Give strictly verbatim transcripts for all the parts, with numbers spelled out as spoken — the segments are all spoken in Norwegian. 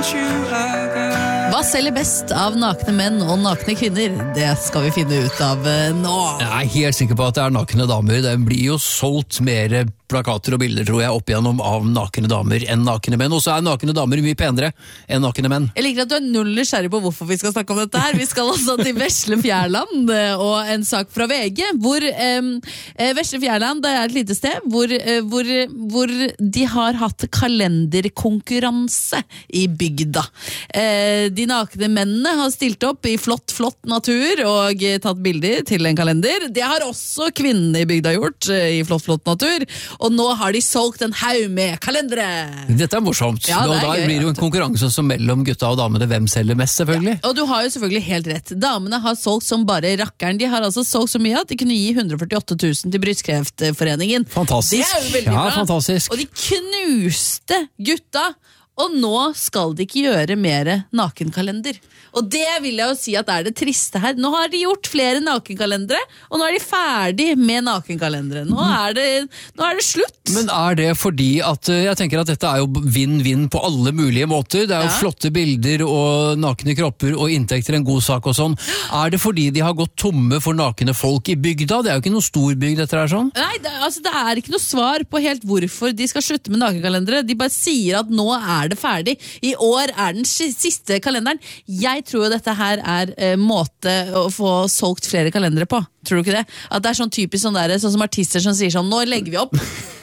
Hva selger best av nakne menn og nakne kvinner? Det skal vi finne ut av nå. Jeg er helt sikker på at det er nakne damer. Det blir jo solgt mer plakater og bilder, tror jeg, opp igjennom av nakne damer enn nakne menn. Og så er nakne damer mye penere enn nakne menn. Jeg liker at du er null nysgjerrig på hvorfor vi skal snakke om dette her. Vi skal også til Vesle Fjærland og en sak fra V G, hvor eh, Vesle Fjærland, det er et lite sted, hvor, eh, hvor, hvor de har hatt kalenderkonkurranse i bygda. Eh, de nakne mennene har stilt opp i flott, flott natur og tatt bilder til en kalender. Det har også kvinnene i bygda gjort eh, i flott, flott natur. Og nå har de solgt en haug med kalendere. Dette er morsomt. Ja, det er og da gøy, blir det jo en konkurranse som mellom gutta og damene. Hvem selger mest, selvfølgelig? Ja, og du har jo selvfølgelig helt rett. Damene har solgt som bare rakkeren. De har altså solgt så mye at de kunne gi hundre og førtiåtte tusen til Brystkreftforeningen. Fantastisk. Det er jo veldig ja, bra. Fantastisk. Og de knuste gutta. Og nå skal de ikke gjøre mer nakenkalender. Og det vil jeg jo si at er det triste her. Nå har de gjort flere nakenkalendere, og nå er de ferdig med nakenkalendere. Nå er det, nå er det slutt. Men er det fordi at jeg tenker at dette er jo vinn-vinn på alle mulige måter? Det er jo Ja. flotte bilder og nakne kropper og inntekter, en god sak og sånn. Er det fordi de har gått tomme for nakne folk i bygda? Det er jo ikke noe stor bygd dette her sånn. Nei, det, altså, det er ikke noe svar på helt hvorfor de skal slutte med nakenkalendere. De bare sier at nå er det ferdig. I år er den si- siste kalenderen. Jeg tror jo dette her er eh, måte å få solgt flere kalendere på. Tror du ikke det? At det er sånn typisk sånn der, sånn som artister som sier sånn, nå legger vi opp.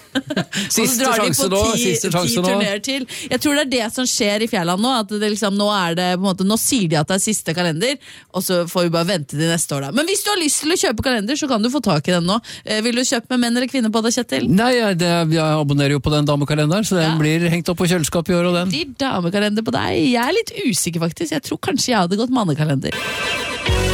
Siste sjanse nå, siste sjanse nå. turnéer til. Jeg tror det er det som skjer i Fjærland nå, at det liksom, nå, er det, på en måte, nå sier de at det er siste kalender, og så får vi bare vente til neste år da. Men hvis du har lyst til å kjøpe kalender, så kan du få tak i den nå. Eh, Vil du kjøpe med menn eller kvinner på det, Kjetil? Nei, jeg, det, jeg abonnerer jo på den damekalenderen, så den Ja. blir hengt opp på kjøleskapet i år og den. Blir damekalender på deg? Jeg er litt usikker faktisk. Jeg tror kanskje jeg hadde gått mannekalender.